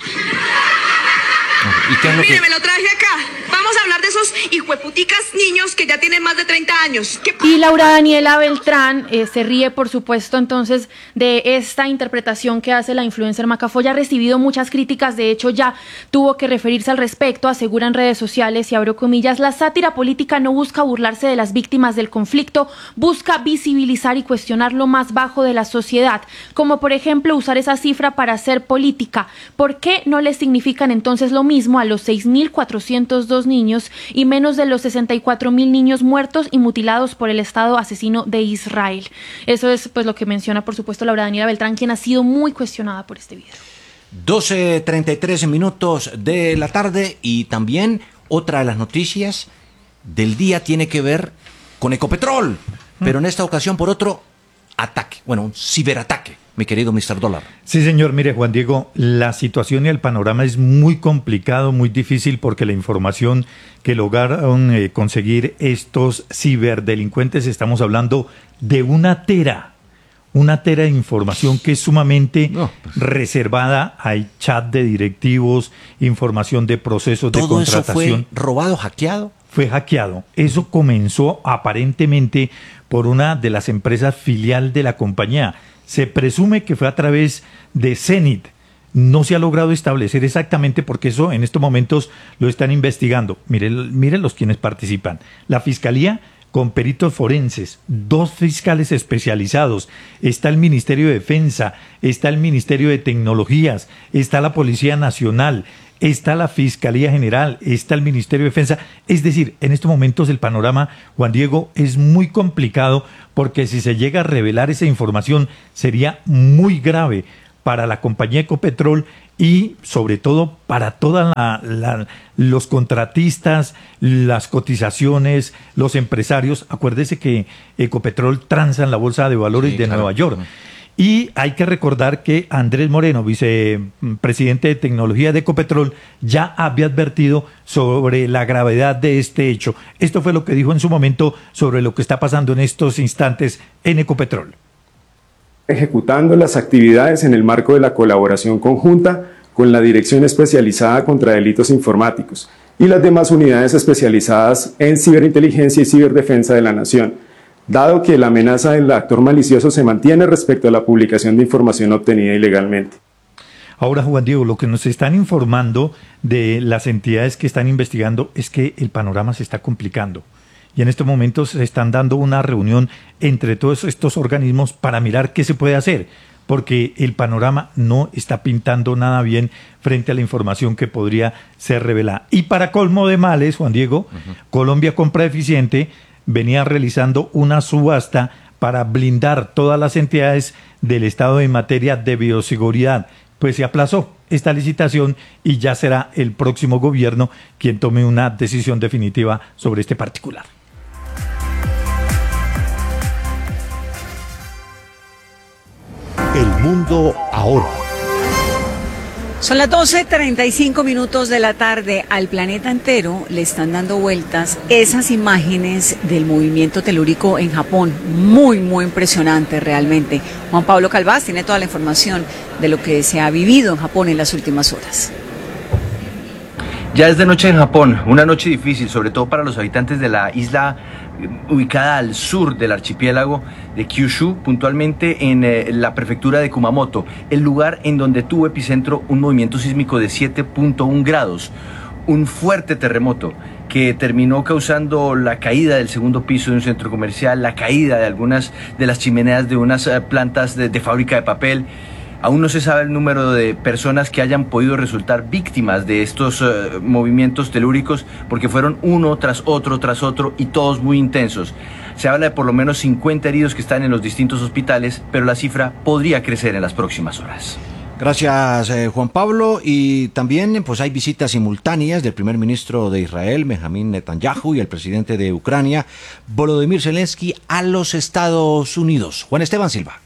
¿Y qué es lo Mire, me lo traje acá. Vamos a hablar de esos hijueputicas niños que ya tienen más de 30 años. Y Laura Daniela Beltrán se ríe, por supuesto, entonces, de esta interpretación que hace la influencer Macafolla. Ha recibido muchas críticas, de hecho, ya tuvo que referirse al respecto, asegura en redes sociales, y abro comillas: la sátira política no busca burlarse de las víctimas del conflicto, busca visibilizar y cuestionar lo más bajo de la sociedad, como por ejemplo usar esa cifra para hacer política. ¿Por qué no le significan entonces lo mismo a los 6.402 niños y menos de los 64.000 niños muertos y mutilados por el Estado asesino de Israel? Eso es pues lo que menciona, por supuesto, Laura Daniela Beltrán, quien ha sido muy cuestionada por este video. 12:33 minutos de la tarde, y también otra de las noticias del día tiene que ver con Ecopetrol, pero en esta ocasión por otro ataque, bueno, un ciberataque, mi querido Mr. Dólar. Sí, señor. Mire, Juan Diego, la situación y el panorama es muy complicado, muy difícil, porque la información que lograron conseguir estos ciberdelincuentes, estamos hablando de una tera de información que es sumamente reservada. Hay chat de directivos, información de procesos de contratación. ¿Todo eso fue robado, hackeado? Fue hackeado. Eso comenzó aparentemente por una de las empresas filial de la compañía. Se presume que fue a través de Zenit. No se ha logrado establecer exactamente, porque eso en estos momentos lo están investigando. Miren los quienes participan. La Fiscalía, con peritos forenses, 2 fiscales especializados, está el Ministerio de Defensa, está el Ministerio de Tecnologías, está la Policía Nacional, está la Fiscalía General, está el Ministerio de Defensa. Es decir, en estos momentos el panorama, Juan Diego, es muy complicado, porque si se llega a revelar esa información sería muy grave para la compañía Ecopetrol y sobre todo para todos los contratistas, las cotizaciones, los empresarios. Acuérdese que Ecopetrol transa en la Bolsa de Valores de Nueva York. Y hay que recordar que Andrés Moreno, vicepresidente de tecnología de Ecopetrol, ya había advertido sobre la gravedad de este hecho. Esto fue lo que dijo en su momento sobre lo que está pasando en estos instantes en Ecopetrol. Ejecutando las actividades en el marco de la colaboración conjunta con la Dirección Especializada contra Delitos Informáticos y las demás unidades especializadas en ciberinteligencia y ciberdefensa de la Nación, dado que la amenaza del actor malicioso se mantiene respecto a la publicación de información obtenida ilegalmente. Ahora, Juan Diego, lo que nos están informando de las entidades que están investigando es que el panorama se está complicando. Y en estos momentos se están dando una reunión entre todos estos organismos para mirar qué se puede hacer, porque el panorama no está pintando nada bien frente a la información que podría ser revelada. Y para colmo de males, Juan Diego, Colombia Compra Eficiente venía realizando una subasta para blindar todas las entidades del Estado en materia de bioseguridad. Pues se aplazó esta licitación y ya será el próximo gobierno quien tome una decisión definitiva sobre este particular. El mundo ahora. Son las 12:35 de la tarde. Al planeta entero le están dando vueltas esas imágenes del movimiento telúrico en Japón. Muy, muy impresionante realmente. Juan Pablo Calvás tiene toda la información de lo que se ha vivido en Japón en las últimas horas. Ya es de noche en Japón, una noche difícil, sobre todo para los habitantes de la isla ubicada al sur del archipiélago de Kyushu, puntualmente en la prefectura de Kumamoto, el lugar en donde tuvo epicentro un movimiento sísmico de 7.1 grados, un fuerte terremoto que terminó causando la caída del segundo piso de un centro comercial, la caída de algunas de las chimeneas de unas plantas de fábrica de papel. Aún no se sabe el número de personas que hayan podido resultar víctimas de estos movimientos telúricos, porque fueron uno tras otro y todos muy intensos. Se habla de por lo menos 50 heridos que están en los distintos hospitales, pero la cifra podría crecer en las próximas horas. Gracias, Juan Pablo. Y también pues hay visitas simultáneas del primer ministro de Israel, Benjamín Netanyahu, y el presidente de Ucrania, Volodymyr Zelensky, a los Estados Unidos. Juan Esteban Silva.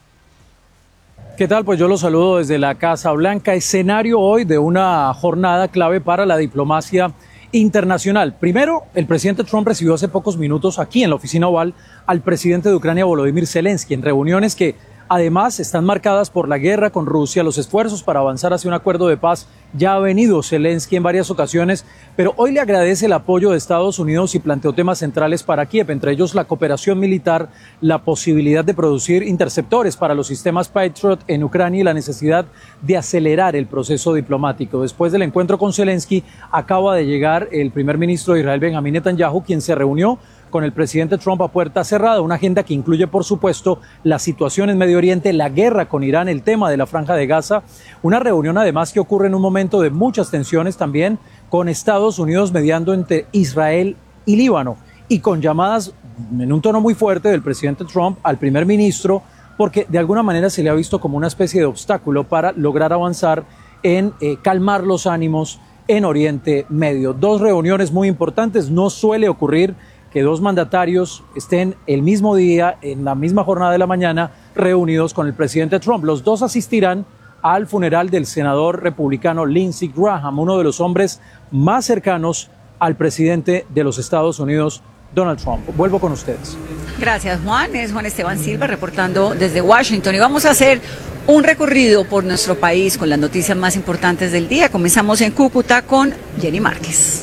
¿Qué tal? Pues yo los saludo desde la Casa Blanca. Escenario hoy de una jornada clave para la diplomacia internacional. Primero, el presidente Trump recibió hace pocos minutos aquí en la oficina oval al presidente de Ucrania, Volodymyr Zelensky, en reuniones que además están marcadas por la guerra con Rusia, los esfuerzos para avanzar hacia un acuerdo de paz. Ya ha venido Zelensky en varias ocasiones, pero hoy le agradece el apoyo de Estados Unidos y planteó temas centrales para Kiev, entre ellos la cooperación militar, la posibilidad de producir interceptores para los sistemas Patriot en Ucrania y la necesidad de acelerar el proceso diplomático. Después del encuentro con Zelensky, acaba de llegar el primer ministro de Israel, Benjamín Netanyahu, quien se reunió con el presidente Trump a puerta cerrada, una agenda que incluye, por supuesto, la situación en Medio Oriente, la guerra con Irán, el tema de la Franja de Gaza, una reunión además que ocurre en un momento de muchas tensiones también con Estados Unidos mediando entre Israel y Líbano, y con llamadas en un tono muy fuerte del presidente Trump al primer ministro, porque de alguna manera se le ha visto como una especie de obstáculo para lograr avanzar en calmar los ánimos en Oriente Medio. Dos reuniones muy importantes, no suele ocurrir que dos mandatarios estén el mismo día, en la misma jornada de la mañana, reunidos con el presidente Trump. Los dos asistirán al funeral del senador republicano Lindsey Graham, uno de los hombres más cercanos al presidente de los Estados Unidos, Donald Trump. Vuelvo con ustedes. Gracias, Juan. Es Juan Esteban Silva reportando desde Washington. Y vamos a hacer un recorrido por nuestro país con las noticias más importantes del día. Comenzamos en Cúcuta con Jenny Márquez.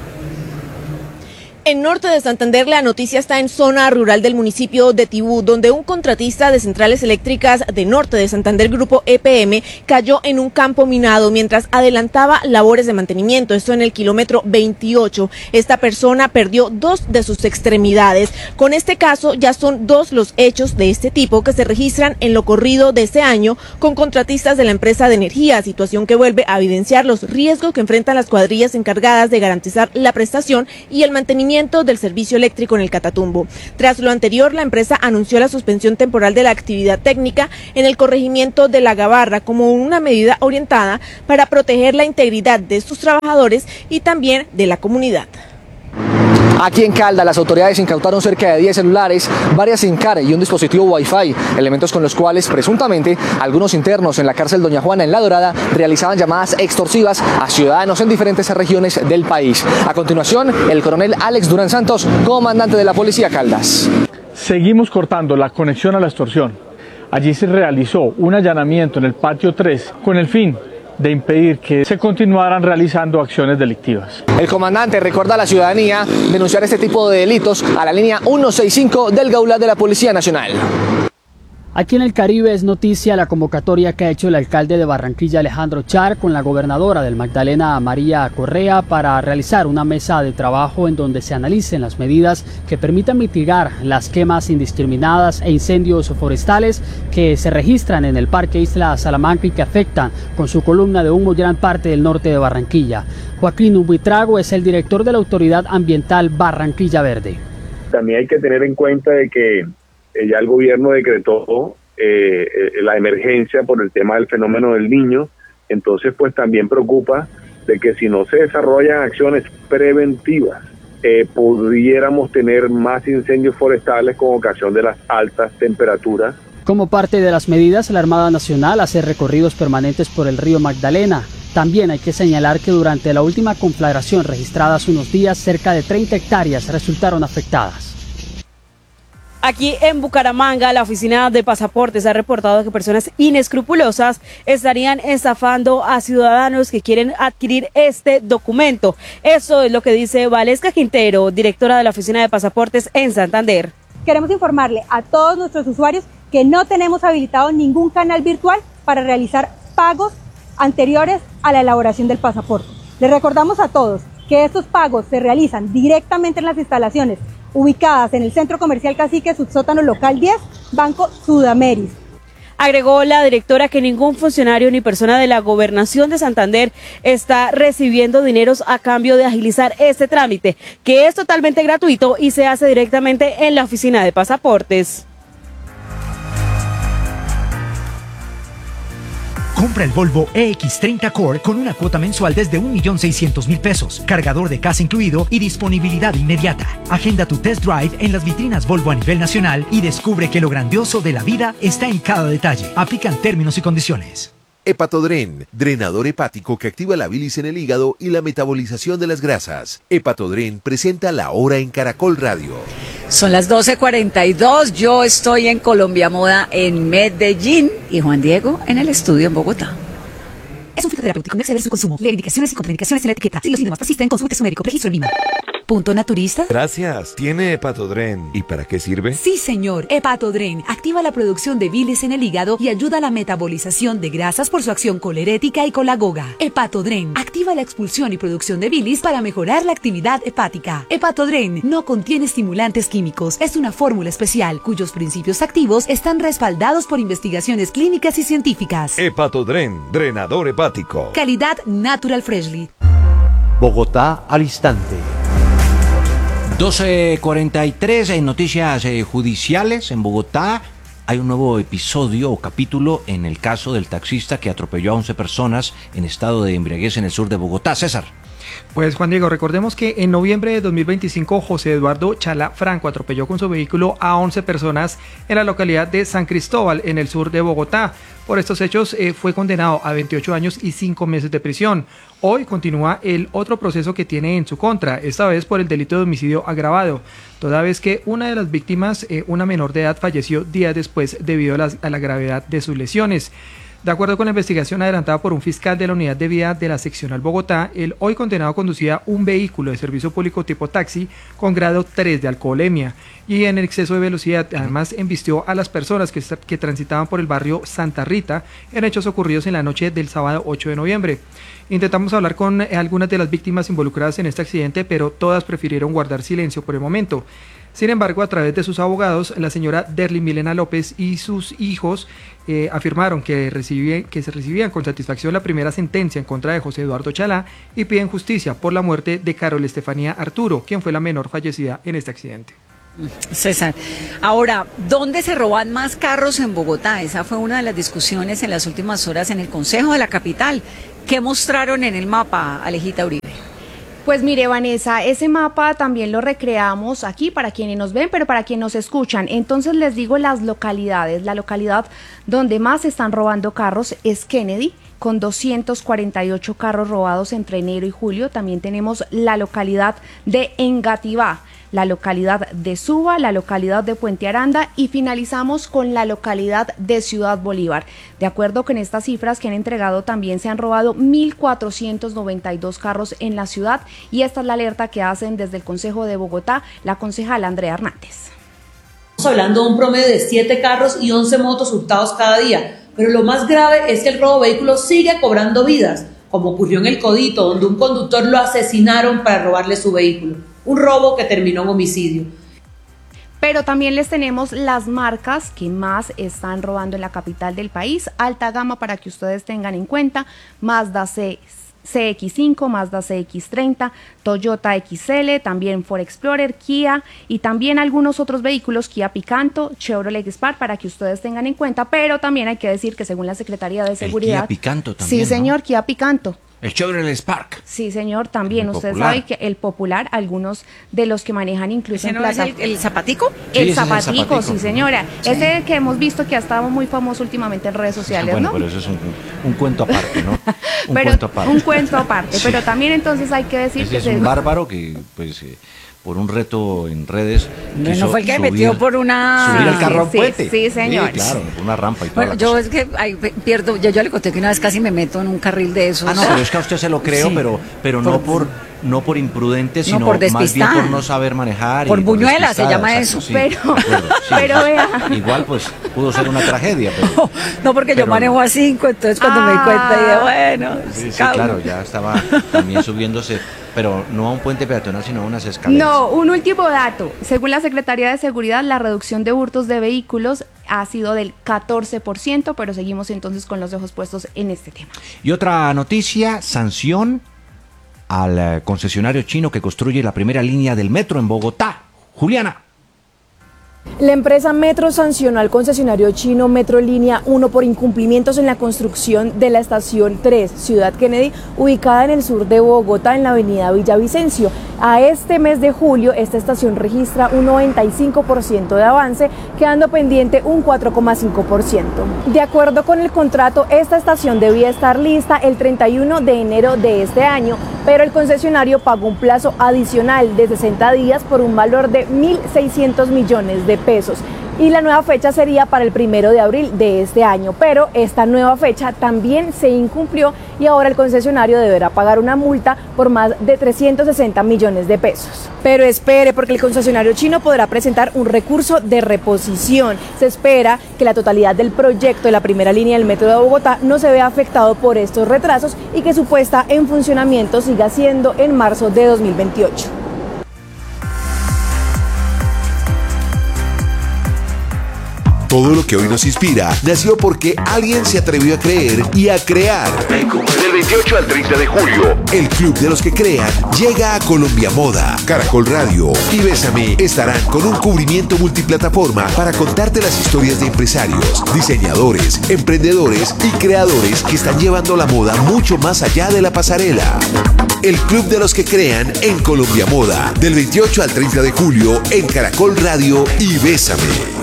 En Norte de Santander, la noticia está en zona rural del municipio de Tibú, donde un contratista de centrales eléctricas de Norte de Santander, Grupo EPM, cayó en un campo minado mientras adelantaba labores de mantenimiento. Esto en el kilómetro 28. Esta persona perdió 2 de sus extremidades. Con este caso, ya son 2 los hechos de este tipo que se registran en lo corrido de este año con contratistas de la empresa de energía, situación que vuelve a evidenciar los riesgos que enfrentan las cuadrillas encargadas de garantizar la prestación y el mantenimiento mantenimiento del servicio eléctrico en el Catatumbo. Tras lo anterior, la empresa anunció la suspensión temporal de la actividad técnica en el corregimiento de La Gabarra como una medida orientada para proteger la integridad de sus trabajadores y también de la comunidad. Aquí en Caldas, las autoridades incautaron cerca de 10 celulares, varias SIM card y un dispositivo Wi-Fi, elementos con los cuales presuntamente algunos internos en la cárcel Doña Juana en La Dorada realizaban llamadas extorsivas a ciudadanos en diferentes regiones del país. A continuación, el coronel Alex Durán Santos, comandante de la Policía Caldas. Seguimos cortando la conexión a la extorsión. Allí se realizó un allanamiento en el patio 3 con el fin de impedir que se continuaran realizando acciones delictivas. El comandante recuerda a la ciudadanía denunciar este tipo de delitos a la línea 165 del Gaula de la Policía Nacional. Aquí en el Caribe es noticia la convocatoria que ha hecho el alcalde de Barranquilla, Alejandro Char, con la gobernadora del Magdalena, María Correa, para realizar una mesa de trabajo en donde se analicen las medidas que permitan mitigar las quemas indiscriminadas e incendios forestales que se registran en el Parque Isla Salamanca y que afectan con su columna de humo gran parte del norte de Barranquilla. Joaquín Ubitrago es el director de la Autoridad Ambiental Barranquilla Verde. También hay que tener en cuenta de que ya el gobierno decretó la emergencia por el tema del fenómeno del Niño, entonces pues también preocupa de que si no se desarrollan acciones preventivas, pudiéramos tener más incendios forestales con ocasión de las altas temperaturas. Como parte de las medidas, la Armada Nacional hace recorridos permanentes por el río Magdalena. También hay que señalar que durante la última conflagración registrada hace unos días, cerca de 30 hectáreas resultaron afectadas. Aquí en Bucaramanga, la oficina de pasaportes ha reportado que personas inescrupulosas estarían estafando a ciudadanos que quieren adquirir este documento. Eso es lo que dice Valesca Quintero, directora de la oficina de pasaportes en Santander. Queremos informarle a todos nuestros usuarios que no tenemos habilitado ningún canal virtual para realizar pagos anteriores a la elaboración del pasaporte. Les recordamos a todos que estos pagos se realizan directamente en las instalaciones ubicadas en el Centro Comercial Cacique, subsótano local 10, Banco Sudameris. Agregó la directora que ningún funcionario ni persona de la Gobernación de Santander está recibiendo dineros a cambio de agilizar este trámite, que es totalmente gratuito y se hace directamente en la oficina de pasaportes. Compra el Volvo EX30 Core con una cuota mensual desde 1.600.000 pesos, cargador de casa incluido y disponibilidad inmediata. Agenda tu test drive en las vitrinas Volvo a nivel nacional y descubre que lo grandioso de la vida está en cada detalle. Aplican términos y condiciones. Hepatodren, drenador hepático que activa la bilis en el hígado y la metabolización de las grasas. Hepatodren presenta La Hora en Caracol Radio. Son las 12:42, yo estoy en Colombia Moda en Medellín y Juan Diego en el estudio en Bogotá. Es un fitoterapéutico, no exceder su consumo. Lee indicaciones y contraindicaciones en la etiqueta. Si los síntomas persisten, consulte a su médico. Registro en Lima. ¿Punto naturista? Gracias. ¿Tiene Hepatodren? ¿Y para qué sirve? Sí, señor. Hepatodren activa la producción de bilis en el hígado y ayuda a la metabolización de grasas por su acción colerética y colagoga. Hepatodren activa la expulsión y producción de bilis para mejorar la actividad hepática. Hepatodren no contiene estimulantes químicos. Es una fórmula especial cuyos principios activos están respaldados por investigaciones clínicas y científicas. Hepatodren, drenador hepático. Calidad Natural Freshly. Bogotá al instante. 12:43 en noticias judiciales en Bogotá. Hay un nuevo episodio o capítulo en el caso del taxista que atropelló a 11 personas en estado de embriaguez en el sur de Bogotá. César. Pues Juan Diego, recordemos que en noviembre de 2025 José Eduardo Chala Franco atropelló con su vehículo a 11 personas en la localidad de San Cristóbal, en el sur de Bogotá. Por estos hechos fue condenado a 28 años y 5 meses de prisión. Hoy continúa el otro proceso que tiene en su contra, esta vez por el delito de homicidio agravado, toda vez que una de las víctimas, una menor de edad, falleció días después debido a la gravedad de sus lesiones. De acuerdo con la investigación adelantada por un fiscal de la Unidad de Vía de la Seccional Bogotá, el hoy condenado conducía un vehículo de servicio público tipo taxi con grado 3 de alcoholemia y en exceso de velocidad. Además, embistió a las personas que transitaban por el barrio Santa Rita en hechos ocurridos en la noche del sábado 8 de noviembre. Intentamos hablar con algunas de las víctimas involucradas en este accidente, pero todas prefirieron guardar silencio por el momento. Sin embargo, a través de sus abogados, la señora Derly Milena López y sus hijos afirmaron que se recibían con satisfacción la primera sentencia en contra de José Eduardo Chalá y piden justicia por la muerte de Carol Estefanía Arturo, quien fue la menor fallecida en este accidente. César, ahora, ¿dónde se roban más carros en Bogotá? Esa fue una de las discusiones en las últimas horas en el Consejo de la Capital. ¿Qué mostraron en el mapa, Alejita Uribe? Pues mire, Vanessa, ese mapa también lo recreamos aquí para quienes nos ven, pero para quienes nos escuchan. Entonces les digo las localidades. La localidad donde más se están robando carros es Kennedy, con 248 carros robados entre enero y julio. También tenemos la localidad de Engativá, la localidad de Suba, la localidad de Puente Aranda y finalizamos con la localidad de Ciudad Bolívar. De acuerdo con estas cifras que han entregado, también se han robado 1.492 carros en la ciudad y esta es la alerta que hacen desde el Consejo de Bogotá la concejala Andrea Hernández. Estamos hablando de un promedio de 7 carros y 11 motos hurtados cada día, pero lo más grave es que el robo de vehículos sigue cobrando vidas, como ocurrió en El Codito, donde un conductor lo asesinaron para robarle su vehículo. Un robo que terminó en homicidio. Pero también les tenemos las marcas que más están robando en la capital del país. Alta gama para que ustedes tengan en cuenta: Mazda CX5, Mazda CX30, Toyota XL, también Ford Explorer, Kia y también algunos otros vehículos, Kia Picanto, Chevrolet Spark, para que ustedes tengan en cuenta. Pero también hay que decir que según la Secretaría de Seguridad... El Kia Picanto también, sí, señor, ¿no? Kia Picanto. El Chevrolet Spark. Sí, señor, también. El Usted popular. sabe que el popular, algunos de los que manejan incluso ¿Ese en no es plaza... el zapatico? El zapatico, sí, señora. Sí. Ese que hemos visto que ha estado muy famoso últimamente en redes sociales, Bueno, ¿no? pero eso es un cuento aparte, ¿no? Un Pero cuento aparte. un cuento aparte. Sí. Pero también entonces hay que decir Ese que es un bárbaro que, pues, por un reto en redes... No fue el que metió por una... Subir el carro a un Sí, puente. sí, señor. Sí, claro, por una rampa y todo. Bueno, yo es que pierdo, yo le conté que una vez casi me meto en un carril de esos. Ah, no, pero es que a usted se lo creo, Sí. pero no por imprudente, No, sino por más bien despistada. por no saber manejar. Por y buñuela se despistada, llama exacto, eso. sí, Pero- de acuerdo, sí. pero vea. Igual, pues, pudo ser una tragedia, pero... No, porque yo Pero- manejo a 5, entonces cuando me di cuenta dije, bueno, Sí, cada uno. claro, ya estaba también subiéndose, pero no a un puente peatonal, sino a unas escaleras. No, un último dato. Según la Secretaría de Seguridad, la reducción de hurtos de vehículos ha sido del 14%, pero seguimos entonces con los ojos puestos en este tema. Y otra noticia, sanción al concesionario chino que construye la primera línea del metro en Bogotá. Juliana. La empresa Metro sancionó al concesionario chino Metro Línea 1 por incumplimientos en la construcción de la estación 3, Ciudad Kennedy, ubicada en el sur de Bogotá, en la avenida Villavicencio. A este mes de julio, esta estación registra un 95% de avance, quedando pendiente un 4,5%. De acuerdo con el contrato, esta estación debía estar lista el 31 de enero de este año, pero el concesionario pagó un plazo adicional de 60 días por un valor de 1.600 millones de pesos. Y la nueva fecha sería para el 1 de abril de este año, pero esta nueva fecha también se incumplió y ahora el concesionario deberá pagar una multa por más de 360 millones de pesos. Pero espere, porque el concesionario chino podrá presentar un recurso de reposición. Se espera que la totalidad del proyecto de la primera línea del metro de Bogotá no se vea afectado por estos retrasos y que su puesta en funcionamiento siga siendo en marzo de 2028. Todo lo que hoy nos inspira nació porque alguien se atrevió a creer y a crear. Del 28 al 30 de julio, el Club de los que Crean llega a Colombia Moda. Caracol Radio y Bésame estarán con un cubrimiento multiplataforma para contarte las historias de empresarios, diseñadores, emprendedores y creadores que están llevando la moda mucho más allá de la pasarela. El Club de los que Crean en Colombia Moda, del 28 al 30 de julio en Caracol Radio y Bésame.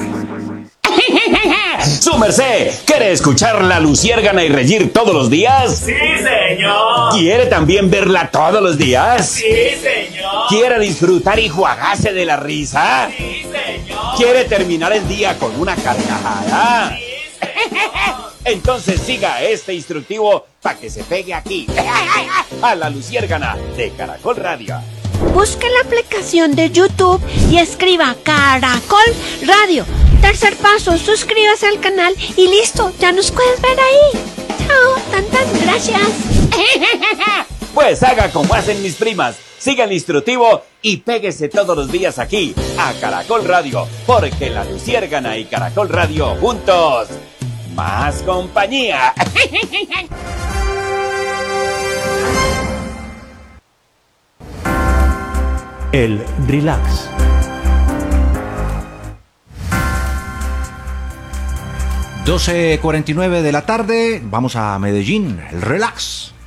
¡Su merced! ¿Quiere escuchar la Luciérgana y reír todos los días? ¡Sí, señor! ¿Quiere también verla todos los días? ¡Sí, señor! ¿Quiere disfrutar y jugarse de la risa? ¡Sí, señor! ¿Quiere terminar el día con una carcajada? ¡Sí, señor! Entonces siga este instructivo para que se pegue aquí, a la Luciérgana de Caracol Radio. Busque la aplicación de YouTube y escriba Caracol Radio. Tercer paso, suscríbase al canal y listo, ya nos puedes ver ahí. Chao, tantas gracias. Pues haga como hacen mis primas. Siga el instructivo y péguese todos los días aquí a Caracol Radio, porque La Luciérgana y Caracol Radio juntos, más compañía. El relax. ...12:49 de la tarde, vamos a Medellín, el relax.